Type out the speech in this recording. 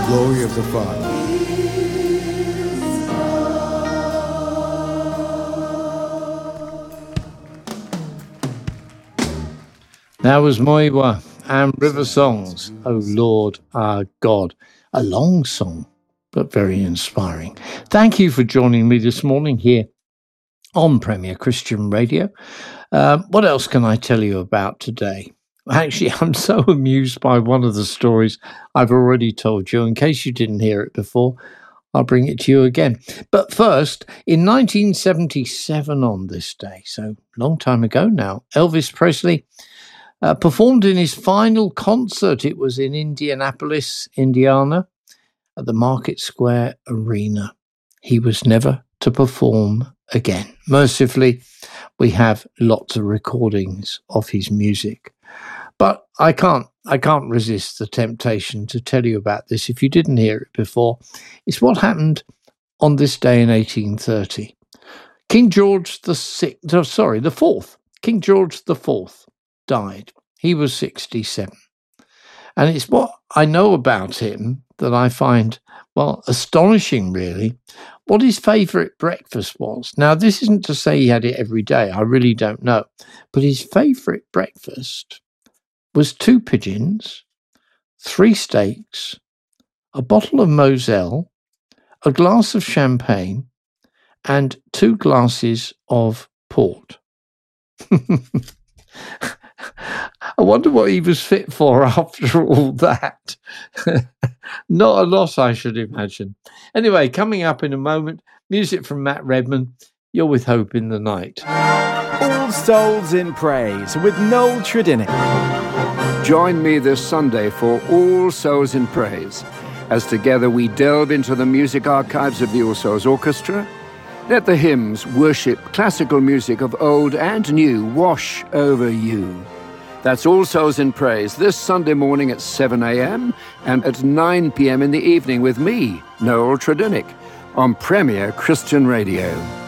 glory of the Father. That was Moiwa and River Songs, O Lord our God. A long song, but very inspiring. Thank you for joining me this morning here on Premier Christian Radio. What else can I tell you about today? Actually, I'm so amused by one of the stories I've already told you. In case you didn't hear it before, I'll bring it to you again. But first, in 1977 on this day, so a long time ago now, Elvis Presley performed in his final concert. It was in Indianapolis, Indiana, at the Market Square Arena. He was never to perform again. Mercifully, we have lots of recordings of his music. But I can't resist the temptation to tell you about this. If you didn't hear it before, it's what happened on this day in 1830. King George the Fourth. King George the Fourth died. He was 67. And it's what I know about him that I find, well, astonishing, really, what his favourite breakfast was. Now, this isn't to say he had it every day. I really don't know. But his favourite breakfast was 2 pigeons, 3 steaks, a bottle of Moselle, a glass of champagne, and 2 glasses of port. I wonder what he was fit for after all that. Not a lot, I should imagine. Anyway, coming up in a moment, music from Matt Redman. You're with Hope in the Night. All Souls in Praise with Noel Tredinnick. Join me this Sunday for All Souls in Praise, as together we delve into the music archives of the All Souls Orchestra. Let the hymns, worship, classical music of old and new wash over you. That's All Souls in Praise this Sunday morning at 7 a.m. and at 9 p.m. in the evening with me, Noel Tredinnick, on Premier Christian Radio.